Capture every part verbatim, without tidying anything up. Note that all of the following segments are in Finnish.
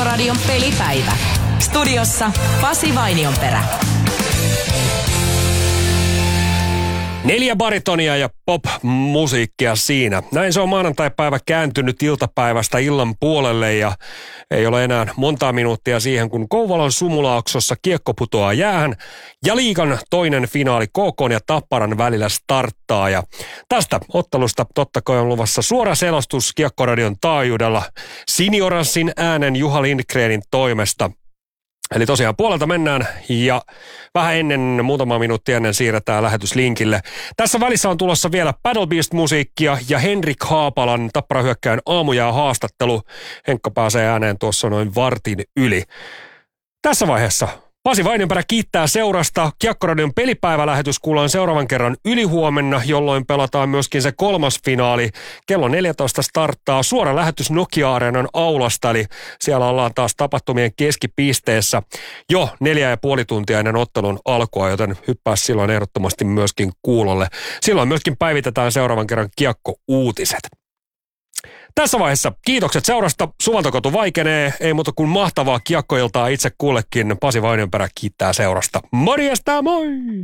Kiekkoradion pelipäivä. Studiossa Pasi Vainionperä. Neljä baritonia ja pop-musiikkia siinä. Näin se on maanantai-päivä kääntynyt iltapäivästä illan puolelle ja ei ole enää montaa minuuttia siihen, kun Kouvolan Sumulaaksossa kiekko putoaa jäähän ja liigan toinen finaali K K:n ja Tapparan välillä starttaa. Ja tästä ottelusta totta kai on luvassa suora selostus Kiekkoradion taajuudella Sinioranssin äänen Juha Lindgrenin toimesta. Eli tosiaan puolelta mennään ja vähän ennen, muutama minuutti ennen siirretään lähetyslinkille. Tässä välissä on tulossa vielä Paddle Beast-musiikkia ja Henrik Haapalan Tappara-hyökkäjän aamujää haastattelu. Henkka pääsee ääneen tuossa noin vartin yli. Tässä vaiheessa Pasi Vainionperä kiittää seurasta. Kiekkoradion pelipäivälähetys kuullaan seuraavan kerran ylihuomenna, jolloin pelataan myöskin se kolmas finaali. Kello neljätoista starttaa suora lähetys Nokia-areenan aulasta, eli siellä ollaan taas tapahtumien keskipisteessä jo neljä ja puoli tuntia ennen ottelun alkua, joten hyppää silloin ehdottomasti myöskin kuulolle. Silloin myöskin päivitetään seuraavan kerran Kiekko-uutiset. Tässä vaiheessa kiitokset seurasta. Suvantokotu vaikenee. Ei muuta kuin mahtavaa kiekkoiltaa itse kullekin. Pasi Vainionperä kiittää seurasta. Morjesta, moi!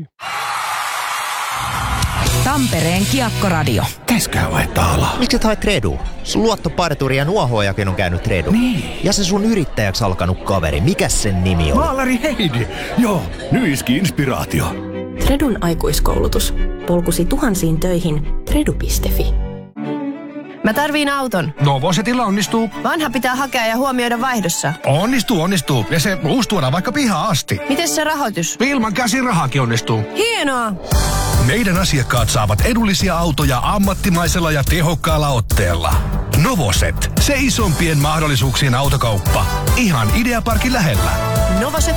Tampereen Kiekkoradio. Käskää vai taalaa? Miksi et hae Tredu? Sun luottoparturi ja nuohoojakin on käynyt Tredu. Niin. Ja se sun yrittäjäksi alkanut kaveri, mikä sen nimi on? Maalari Heidi. Joo, nyt iski inspiraatio. Tredun aikuiskoulutus. Polkusi tuhansiin töihin. Tredu piste fi. Mä tarviin auton. Novosetilla onnistuu. Vanha pitää hakea ja huomioida vaihdossa. Onnistuu, onnistuu. Ja se uusi tuodaan vaikka pihaan asti. Miten se rahoitus? Ilman käsirahakin onnistuu. Hienoa! Meidän asiakkaat saavat edullisia autoja ammattimaisella ja tehokkaalla otteella. Novoset. Se isompien mahdollisuuksien autokauppa. Ihan Ideaparkin lähellä. Novoset